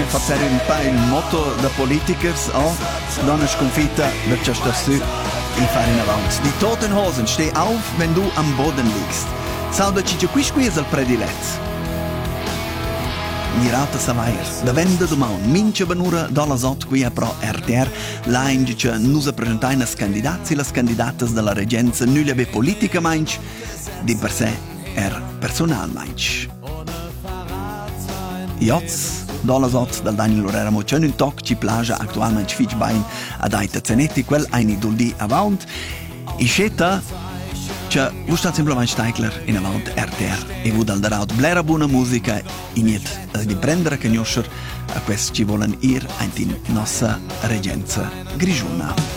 fare un po' il motto da politikers, donna sconfitta, da ciò sta su e fare in avanti. Die Totenhosen, steh auf, wenn du am Boden liegst. Sau da ci qui è il prediletto. Mirata Savair, da venda domaun, mince benura dolla sot qui a pro RTR, la indice nusa presentai nas candidati e las candidatas della regenza nulla be politica mainch, di per sé personal mainch. Ioz, dolla sot dal Daniel Lorera Moccion un toc ci plagia attualmente fitch bain ad Aita Zanetti, quel ein duldi avant, e sceta cioè, voi state semplicemente Steigler in avanti RTR e voi dal daraut blera buona musica e niente di prendere a conoscere a questo ci vogliono ir in nostra regenza grigiuna.